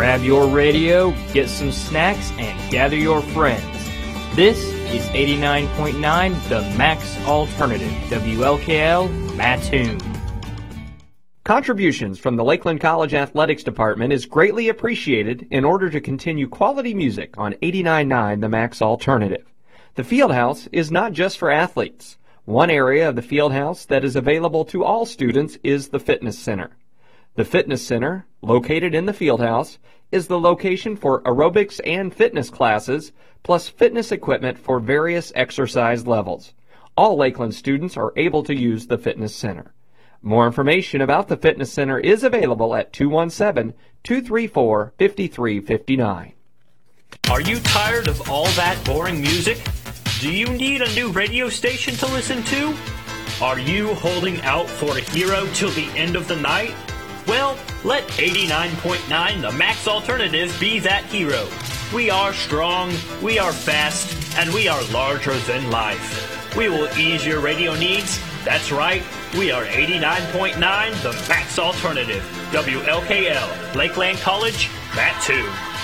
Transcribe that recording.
Grab your radio, get some snacks, and gather your friends. This is 89.9 The Max Alternative, WLKL, Mattoon. Contributions from the Lakeland College Athletics Department is greatly appreciated in order to continue quality music on 89.9 The Max Alternative. The Fieldhouse is not just for athletes. One area of the Fieldhouse that is available to all students is the Fitness Center. The Fitness Center, located in the Fieldhouse, is the location for aerobics and fitness classes, plus fitness equipment for various exercise levels. All Lakeland students are able to use the Fitness Center. More information about the Fitness Center is available at 217-234-5359. Are you tired of all that boring music? Do you need a new radio station to listen to? Are you holding out for a hero till the end of the night? Well, let 89.9 The Max Alternative be that hero. We are strong, we are fast, and we are larger than life. We will ease your radio needs. That's right, we are 89.9 The Max Alternative. WLKL, Lakeland College, Mattoon.